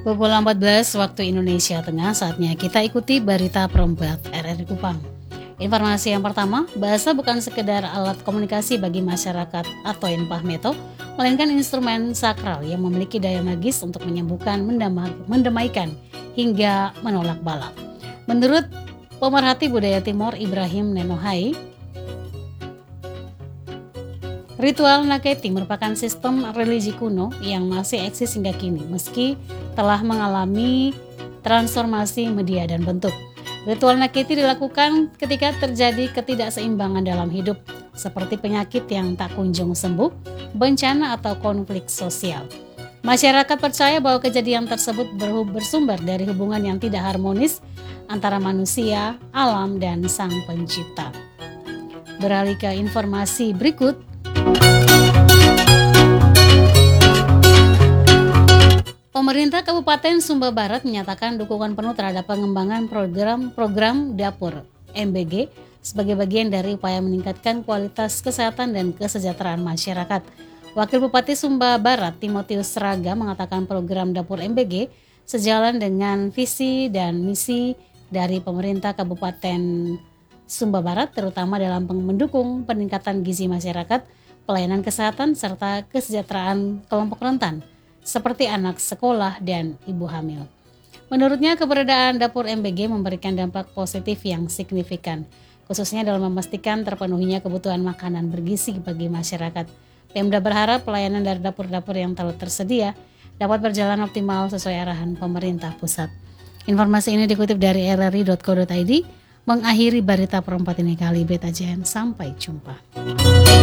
Pukul 14 waktu Indonesia Tengah, saatnya kita ikuti berita perempat RRI Kupang. Informasi yang pertama, bahasa bukan sekedar alat komunikasi bagi masyarakat atau Enpahmeto, melainkan instrumen sakral yang memiliki daya magis untuk menyembuhkan, mendamaikan, hingga menolak bala. Menurut pemerhati budaya Timor Ibrahim Nenohai, ritual Naketi merupakan sistem religi kuno yang masih eksis hingga kini, meski telah mengalami transformasi media dan bentuk. Ritual Naketi dilakukan ketika terjadi ketidakseimbangan dalam hidup, seperti penyakit yang tak kunjung sembuh, bencana atau konflik sosial. Masyarakat percaya bahwa kejadian tersebut bersumber dari hubungan yang tidak harmonis antara manusia, alam, dan Sang Pencipta. Beralih ke informasi berikut. Pemerintah Kabupaten Sumba Barat menyatakan dukungan penuh terhadap pengembangan program Dapur MBG sebagai bagian dari upaya meningkatkan kualitas kesehatan dan kesejahteraan masyarakat. Wakil Bupati Sumba Barat, Timotius Raga, mengatakan program Dapur MBG sejalan dengan visi dan misi dari pemerintah Kabupaten Sumba Barat, terutama dalam mendukung peningkatan gizi masyarakat, pelayanan kesehatan, serta kesejahteraan kelompok rentan, seperti anak sekolah dan ibu hamil. Menurutnya, keberadaan Dapur MBG memberikan dampak positif yang signifikan, khususnya dalam memastikan terpenuhinya kebutuhan makanan bergizi bagi masyarakat. Pemda berharap pelayanan dari dapur-dapur yang telah tersedia dapat berjalan optimal sesuai arahan pemerintah pusat. Informasi ini dikutip dari rri.co.id. Mengakhiri berita perempat ini kali, Beta Jen. Sampai jumpa.